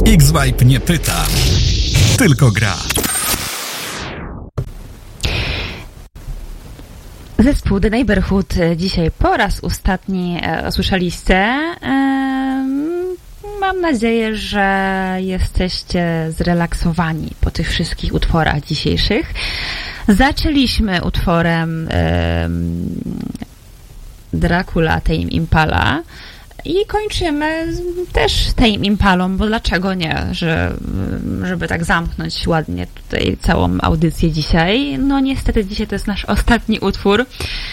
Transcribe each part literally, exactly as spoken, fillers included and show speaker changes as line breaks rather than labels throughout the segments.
X-Vibe nie pyta, tylko gra.
Zespół The Neighborhood dzisiaj po raz ostatni e, słyszeliście. E, mam nadzieję, że jesteście zrelaksowani po tych wszystkich utworach dzisiejszych. Zaczęliśmy utworem e, Dracula Tame Impala i kończymy też Tame Impalą, bo dlaczego nie, że, żeby tak zamknąć ładnie tutaj całą audycję dzisiaj. No niestety dzisiaj to jest nasz ostatni utwór,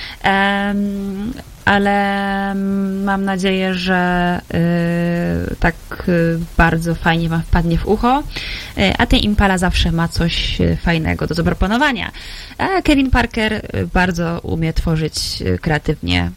um, ale mam nadzieję, że y, tak y, bardzo fajnie wam wpadnie w ucho, y, a Tame Impala zawsze ma coś fajnego do zaproponowania. A Kevin Parker bardzo umie tworzyć kreatywnie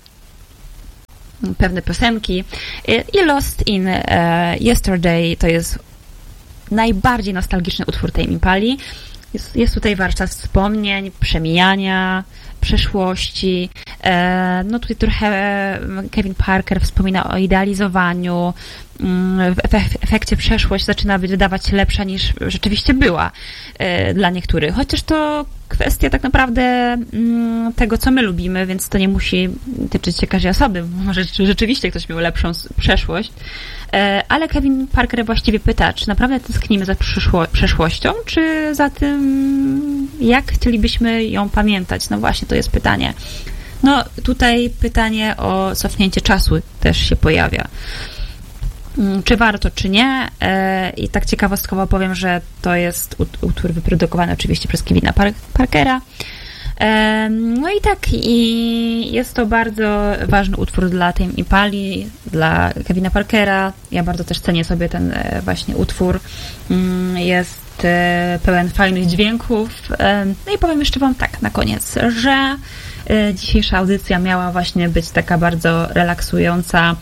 pewne piosenki i Lost in uh, Yesterday to jest najbardziej nostalgiczny utwór tej Impali. Jest, jest tutaj warsztat wspomnień, przemijania, przeszłości. E, no tutaj trochę Kevin Parker wspomina o idealizowaniu. W efekcie przeszłość zaczyna być wydawać lepsza niż rzeczywiście była e, dla niektórych. Chociaż to kwestia tak naprawdę mm, tego, co my lubimy, więc to nie musi tyczyć się każdej osoby. Może rzeczywiście ktoś miał lepszą przeszłość. E, ale Kevin Parker właściwie pyta, czy naprawdę tęsknimy za przyszło- przeszłością, czy za tym, jak chcielibyśmy ją pamiętać? No właśnie, to jest pytanie. No tutaj pytanie o cofnięcie czasu też się pojawia. Czy warto, czy nie. I tak ciekawostkowo powiem, że to jest utwór wyprodukowany oczywiście przez Kevina Parkera. No i tak, i jest to bardzo ważny utwór dla Tame Impali, dla Kevina Parkera. Ja bardzo też cenię sobie ten właśnie utwór. Jest pełen fajnych dźwięków. No i powiem jeszcze wam tak na koniec, że dzisiejsza audycja miała właśnie być taka bardzo relaksująca.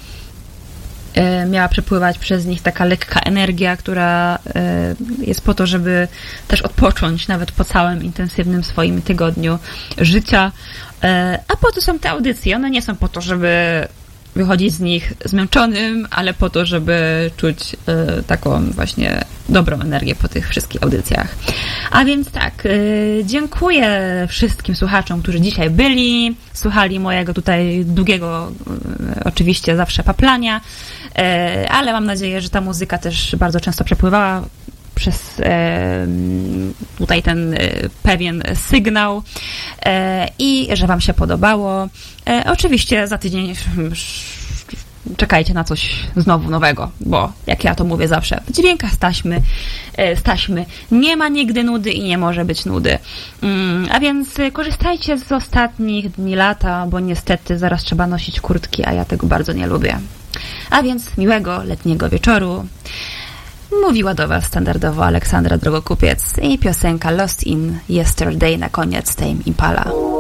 Miała przepływać przez nich taka lekka energia, która jest po to, żeby też odpocząć nawet po całym intensywnym swoim tygodniu życia. A po to są te audycje. One nie są po to, żeby wychodzić z nich zmęczonym, ale po to, żeby czuć taką właśnie dobrą energię po tych wszystkich audycjach. A więc tak, dziękuję wszystkim słuchaczom, którzy dzisiaj byli, słuchali mojego tutaj długiego, oczywiście zawsze paplania, ale mam nadzieję, że ta muzyka też bardzo często przepływała przez e, tutaj ten e, pewien sygnał e, i że wam się podobało. E, oczywiście za tydzień czekajcie na coś znowu nowego, bo jak ja to mówię zawsze, w dźwiękach z taśmy, e, z taśmy nie ma nigdy nudy i nie może być nudy. Mm, a więc korzystajcie z ostatnich dni lata, bo niestety zaraz trzeba nosić kurtki, a ja tego bardzo nie lubię. A więc miłego letniego wieczoru. Mówiła do was standardowo Aleksandra Drogokupiec i piosenka Lost in Yesterday na koniec Tame Impala.